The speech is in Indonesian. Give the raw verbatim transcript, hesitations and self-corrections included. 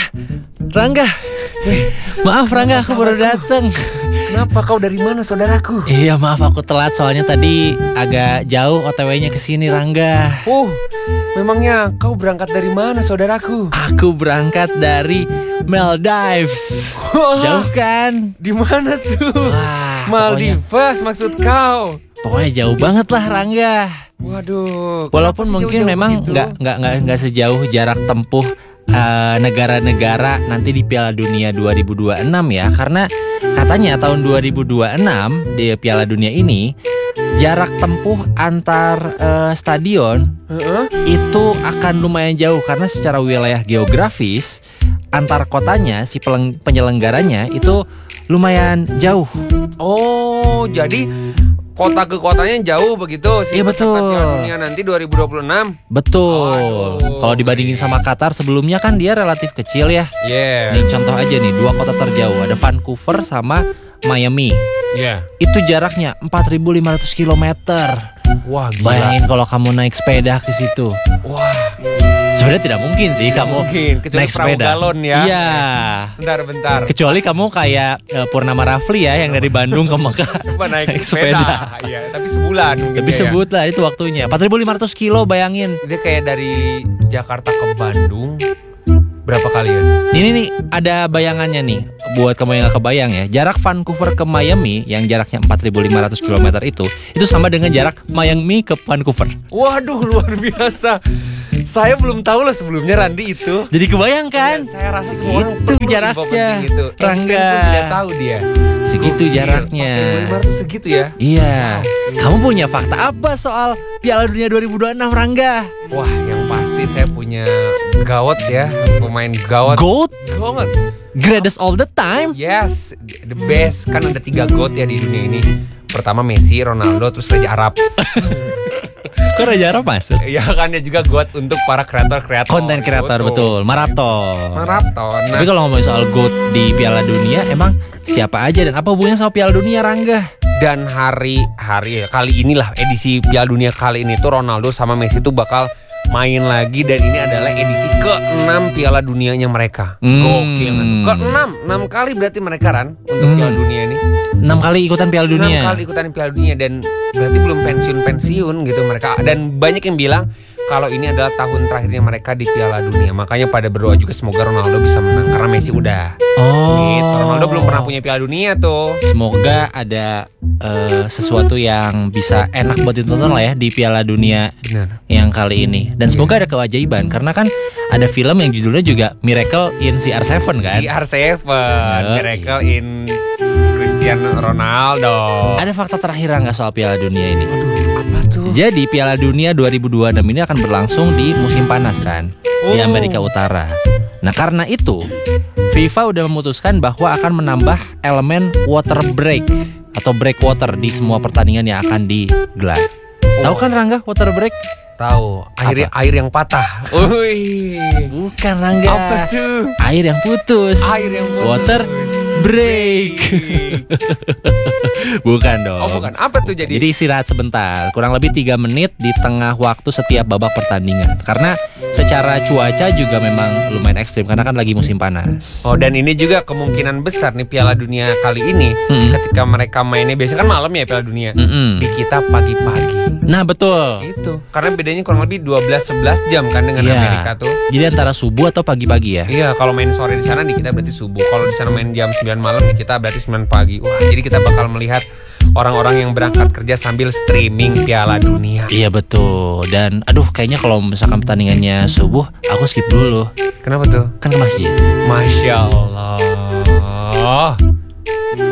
Rangga. Eh, Maaf Rangga, aku baru datang. Kenapa kau dari mana saudaraku? Iya maaf aku telat soalnya tadi agak jauh O T W-nya ke sini Rangga. Oh, memangnya kau berangkat dari mana saudaraku? Aku berangkat dari Maldives. Jauh kan? Di mana tuh? Wah, pokoknya, Maldives maksud kau? pokoknya jauh banget lah Rangga. Waduh. Walaupun kenapa sih mungkin jauh-jauh memang begitu? nggak nggak nggak nggak sejauh jarak tempuh eh, negara-negara nanti di Piala Dunia dua ribu dua puluh enam ya, karena katanya tahun dua ribu dua puluh enam di Piala Dunia ini jarak tempuh antar eh, stadion Heeh. itu akan lumayan jauh karena secara wilayah geografis antar kotanya si peleng- penyelenggaranya itu lumayan jauh. Oh, jadi kota ke kotanya jauh begitu sih. Iya, betul. Piala Dunia nanti dua ribu dua puluh enam. Betul. Aduh. Kalau dibandingin sama Qatar sebelumnya kan dia relatif kecil ya. Yeah. Nih contoh aja nih, dua kota terjauh ada Vancouver sama Miami. Yeah. Itu jaraknya empat ribu lima ratus kilometer. Wah, gila. Bayangin kalau kamu naik sepeda ke situ. Wah, Sebenarnya tidak mungkin sih kamu mungkin kecuali naik perahu sepeda. galon ya. Iya. Bentar, bentar. Kecuali kamu kayak eh, Purnama Rafli ya yang dari Bandung ke Mekah Coba naik, naik sepeda. sepeda. Iya, tapi sebulan mungkin Tapi ya. sebut lah itu waktunya empat ribu lima ratus kilo, bayangin. Dia kayak dari Jakarta ke Bandung berapa kalian? Ini nih ada bayangannya nih buat kamu yang gak kebayang ya. Jarak Vancouver ke Miami yang jaraknya empat ribu lima ratus kilometer itu itu sama dengan jarak Miami ke Vancouver. Waduh, luar biasa. Saya belum tahu lah sebelumnya Randi itu. Jadi kebayang kan? Ya, saya rasa semua orang Segitu perlu jaraknya, info penting itu. Rangga. Einstein pun tidak tahu dia. Segitu Gokil, jaraknya. empat ribu lima ratus segitu ya. Iya. Kamu punya fakta apa soal Piala Dunia dua ribu dua puluh enam, Rangga? Wah, yang pasti saya punya gawat ya, pemain gawat. GOAT? Gawat. Greatest all the time? Yes, the best. Kan ada tiga GOAT ya di dunia ini. Pertama Messi, Ronaldo, terus Raja Arab. Kok Raja Arab masuk? Ya kan dia juga GOAT untuk para kreator-kreator. Konten kreator, betul. Maraton. Maraton. Nah, Tapi kalau ngomongin soal GOAT di Piala Dunia, emang siapa aja dan apa hubungannya sama Piala Dunia, Rangga? dan hari hari kali inilah edisi Piala Dunia kali ini tuh Ronaldo sama Messi tuh bakal main lagi, dan ini adalah edisi keenam Piala Dunianya mereka. Hmm. Gokil kan? Keenam, enam kali berarti mereka Ran untuk Hmm. Piala Dunia ini. enam kali ikutan Piala Enam Dunia. kali ikutan Piala Dunia, dan berarti belum pensiun-pensiun gitu mereka. Dan banyak yang bilang kalau ini adalah tahun terakhirnya mereka di Piala Dunia. Makanya pada berdoa juga semoga Ronaldo bisa menang karena Messi udah. Oh. Gitu. Ronaldo belum pernah punya Piala Dunia tuh. Semoga ada eh, sesuatu yang bisa enak buat ditonton lah ya di Piala Dunia Benar. yang kali ini. Dan semoga ada keajaiban karena kan ada film yang judulnya juga Miracle in C R tujuh kan. C R tujuh, Yoi. Miracle in Cristiano Ronaldo. Ada fakta terakhir nggak soal Piala Dunia ini? Aduh, apa tuh? Jadi Piala Dunia dua ribu dua puluh enam ini akan berlangsung di musim panas kan, di Oh. Amerika Utara. Nah karena itu FIFA udah memutuskan bahwa akan menambah elemen water break atau break water di semua pertandingan yang akan digelar. Tahu kan Rangga water break? Tahu, air air yang patah. Wih. Bukan Rangga. Apa tuh? Air yang putus. Air yang putus. Water break. Bukan dong. Oh, bukan. Apa tuh jadi? Jadi istirahat sebentar, kurang lebih tiga menit di tengah waktu setiap babak pertandingan. Karena secara cuaca juga memang lumayan ekstrim karena kan lagi musim panas. Oh, dan ini juga kemungkinan besar nih Piala Dunia kali ini Mm-mm. ketika mereka mainnya biasa kan malam ya Piala Dunia. Mm-mm. Di kita pagi-pagi. Nah betul. Itu. Karena bedanya kurang lebih dua belas sebelas jam kan dengan Iya. Amerika tuh. Jadi antara subuh atau pagi-pagi ya. Iya, kalau main sore di sana di kita berarti subuh. Kalau di sana main jam sembilan malam di kita berarti sembilan pagi. Wah, jadi kita bakal melihat orang-orang yang berangkat kerja sambil streaming Piala Dunia. Iya betul. Dan aduh kayaknya kalau misalkan pertandingannya subuh, aku skip dulu. Kenapa tuh? Kan ke masjid. Masya Allah.